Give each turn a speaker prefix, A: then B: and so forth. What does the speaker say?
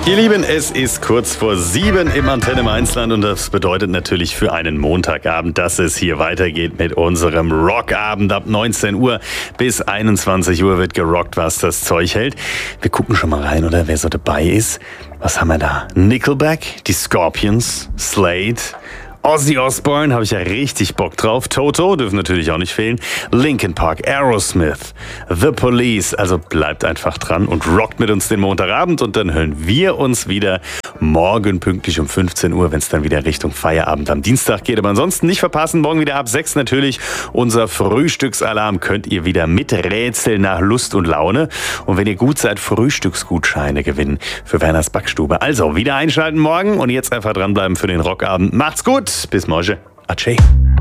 A: Ihr Lieben, es ist kurz vor 7 im Antenne Mainzland und das bedeutet natürlich für einen Montagabend, dass es hier weitergeht mit unserem Rockabend. Ab 19 Uhr bis 21 Uhr wird gerockt, was das Zeug hält. Wir gucken schon mal rein, oder wer so dabei ist. Was haben wir da? Nickelback, die Scorpions, Slade, Ozzy Osbourne, habe ich ja richtig Bock drauf. Toto dürfen natürlich auch nicht fehlen. Linkin Park, Aerosmith, The Police. Also bleibt einfach dran und rockt mit uns den Montagabend. Und dann hören wir uns wieder morgen pünktlich um 15 Uhr, wenn es dann wieder Richtung Feierabend am Dienstag geht. Aber ansonsten nicht verpassen, morgen wieder ab 6 natürlich unser Frühstücksalarm. Könnt ihr wieder miträtseln nach Lust und Laune. Und wenn ihr gut seid, Frühstücksgutscheine gewinnen für Werners Backstube. Also wieder einschalten morgen und jetzt einfach dranbleiben für den Rockabend. Macht's gut! Bis morgen. Atsche.